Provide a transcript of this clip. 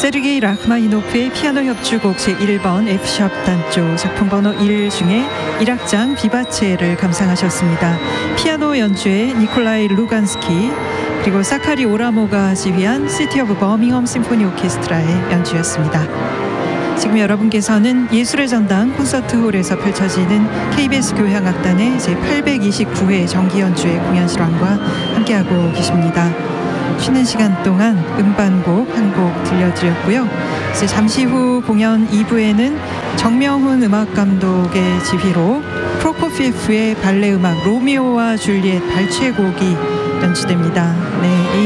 세르게이 라흐마니노프의 피아노 협주곡 제1번 F샵 단조 작품 번호 1 중에 1악장 비바체를 감상하셨습니다. 피아노 연주에 니콜라이 루간스키 그리고 사카리 오라모가 지휘한 시티 오브 버밍엄 심포니 오케스트라의 연주였습니다. 지금 여러분께서는 예술의 전당 콘서트홀에서 펼쳐지는 KBS 교향악단의 제829회 정기연주회 공연 실황과 함께하고 계십니다. 쉬는 시간 동안 음반곡 한 곡 들려드렸고요. 이제 잠시 후 공연 2부에는 정명훈 음악감독의 지휘로 프로코피에프의 발레 음악 로미오와 줄리엣 발췌곡이 연주됩니다. 네.